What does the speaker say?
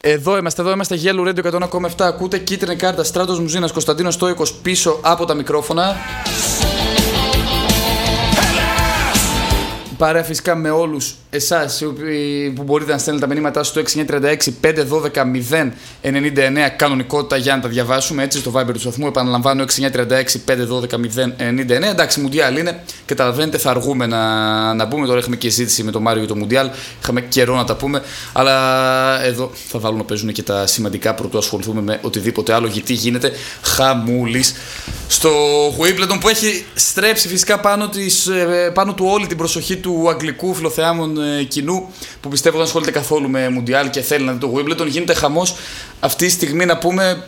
Εδώ είμαστε, Yellow Radio 101,7. Ακούτε κίτρινη κάρτα. Στράτος Μουζίνας, Κωνσταντίνος Στόικος πίσω από τα μικρόφωνα. Παρέα φυσικά με όλους εσάς που μπορείτε να στέλνετε τα μηνύματά στο 6936-512-099, κανονικότητα για να τα διαβάσουμε έτσι στο Viber του σταθμού. Επαναλαμβάνω, 6936-512-099. Εντάξει, Μουντιάλ είναι, καταλαβαίνετε, θα αργούμε να πούμε. Τώρα έχουμε και ζήτηση με τον Μάριο για το Μουντιάλ. Είχαμε καιρό να τα πούμε. Αλλά εδώ θα βάλουν να παίζουν και τα σημαντικά πρωτού ασχοληθούμε με οτιδήποτε άλλο. Γιατί γίνεται χαμούλης στο Wimbledon, που έχει στρέψει φυσικά πάνω του όλη την προσοχή του αγγλικού φιλοθεάμων κοινού, που πιστεύω δεν ασχολείται καθόλου με Μουντιάλ και θέλει να δει το Wimbledon. Γίνεται χαμός αυτή τη στιγμή, να πούμε,